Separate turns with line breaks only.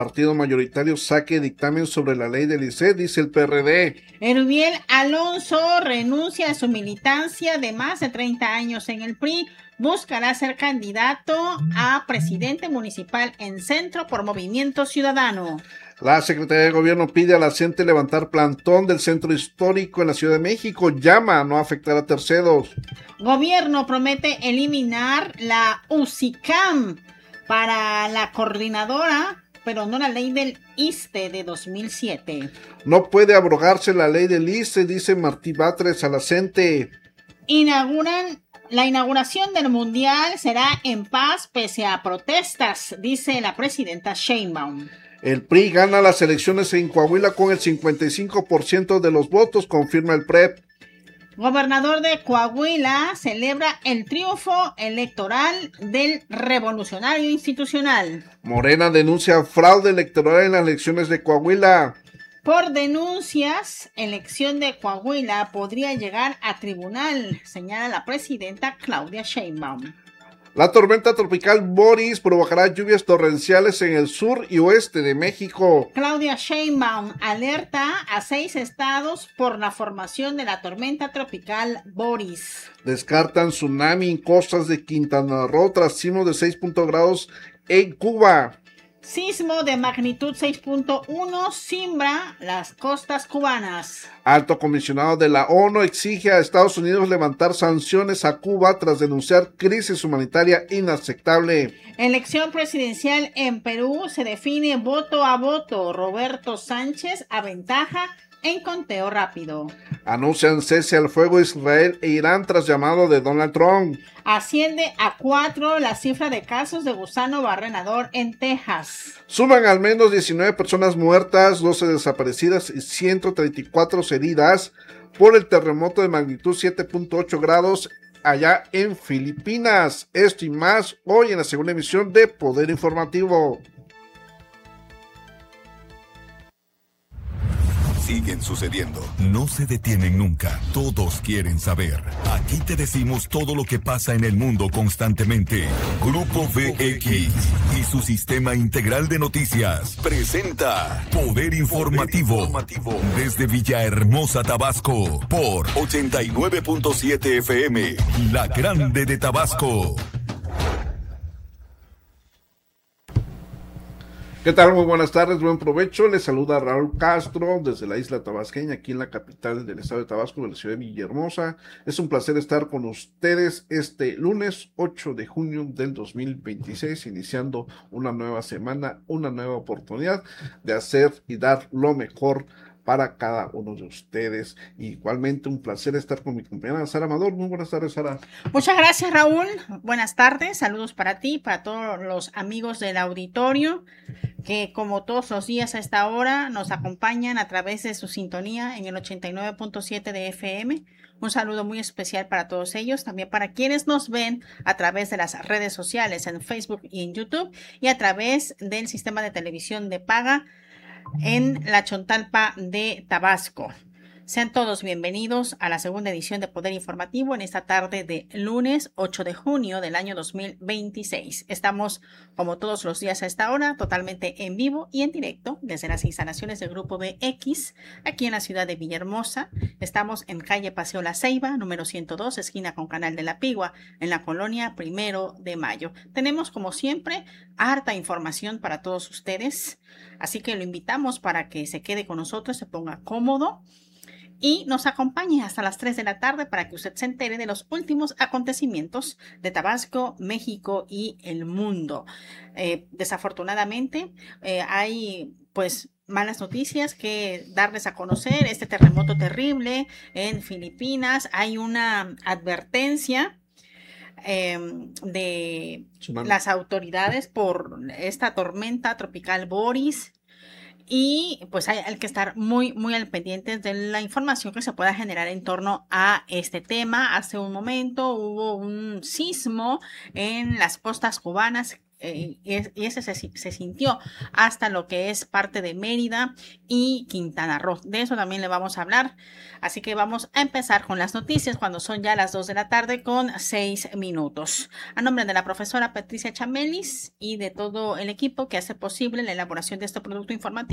partido mayoritario saque dictamen sobre la ley del ICE, dice el PRD.
Erubiel Alonso renuncia a su militancia de más de 30 años en el PRI. Buscará ser candidato a presidente municipal en Centro por Movimiento Ciudadano.
La Secretaría de Gobierno pide a la CENTE levantar plantón del Centro Histórico en la Ciudad de México. Llama a no afectar a terceros.
Gobierno promete eliminar la UCICAM para la coordinadora, pero no la ley del ISSSTE de 2007.
No puede abrogarse la ley del ISSSTE, dice Martí Batres a la CENTE.
La inauguración del Mundial será en paz pese a protestas, dice la presidenta Sheinbaum.
El PRI gana las elecciones en Coahuila con el 55% de los votos, confirma el PREP.
Gobernador de Coahuila celebra el triunfo electoral del revolucionario institucional.
Morena denuncia fraude electoral en las elecciones de Coahuila.
Por denuncias, elección de Coahuila podría llegar a tribunal, señala la presidenta Claudia Sheinbaum.
La tormenta tropical Boris provocará lluvias torrenciales en el sur y oeste de México.
Claudia Sheinbaum alerta a 6 estados por la formación de la tormenta tropical Boris.
Descartan tsunami en costas de Quintana Roo tras sismo de 6.0 grados en Cuba.
Sismo de magnitud 6.1 simbra las costas cubanas.
Alto comisionado de la ONU exige a Estados Unidos levantar sanciones a Cuba tras denunciar crisis humanitaria inaceptable.
Elección presidencial en Perú se define voto a voto. Roberto Sánchez aventaja en conteo rápido.
Anuncian cese al fuego Israel e Irán tras llamado de Donald Trump.
Asciende a 4 la cifra de casos de gusano barrenador en Texas.
Suman al menos 19 personas muertas, 12 desaparecidas y 134 heridas por el terremoto de magnitud 7.8 grados allá en Filipinas. Esto y más hoy en la segunda emisión de Poder Informativo.
Siguen sucediendo, no se detienen nunca, todos quieren saber. Aquí te decimos todo lo que pasa en el mundo constantemente. Grupo VX y su sistema integral de noticias presenta Poder Informativo desde Villahermosa, Tabasco, por 89.7 FM, La Grande de Tabasco.
¿Qué tal? Muy buenas tardes, buen provecho. Les saluda Raúl Castro desde la isla tabasqueña, aquí en la capital del estado de Tabasco, de la ciudad de Villahermosa. Es un placer estar con ustedes este lunes 8 de junio del 2026, iniciando una nueva semana, una nueva oportunidad de hacer y dar lo mejor para cada uno de ustedes. Igualmente un placer estar con mi compañera Sara Amador. Muy buenas tardes, Sara.
Muchas gracias, Raúl. Buenas tardes, saludos para ti, para todos los amigos del auditorio que como todos los días a esta hora nos acompañan a través de su sintonía en el 89.7 de FM. Un saludo muy especial para todos ellos, también para quienes nos ven a través de las redes sociales en Facebook y en YouTube y a través del sistema de televisión de paga en la Chontalpa de Tabasco. Sean todos bienvenidos a la segunda edición de Poder Informativo en esta tarde de lunes 8 de junio del año 2026. Estamos, como todos los días a esta hora, totalmente en vivo y en directo desde las instalaciones del Grupo BX, aquí en la ciudad de Villahermosa. Estamos en calle Paseo La Ceiba, número 102, esquina con Canal de la Pigua, en la colonia 1 de Mayo. Tenemos, como siempre, harta información para todos ustedes, así que lo invitamos para que se quede con nosotros, se ponga cómodo y nos acompañe hasta las 3 de la tarde para que usted se entere de los últimos acontecimientos de Tabasco, México y el mundo. Desafortunadamente, hay pues malas noticias que darles a conocer. Este terremoto terrible en Filipinas. Hay una advertencia de las autoridades por esta tormenta tropical Boris. Y pues hay que estar muy, muy al pendiente de la información que se pueda generar en torno a este tema. Hace un momento hubo un sismo en las costas cubanas y ese se sintió hasta lo que es parte de Mérida y Quintana Roo. De eso también le vamos a hablar. Así que vamos a empezar con las noticias cuando son ya las 2 de la tarde con 6 minutos. A nombre de la profesora Patricia Chamelis y de todo el equipo que hace posible la elaboración de este producto informativo,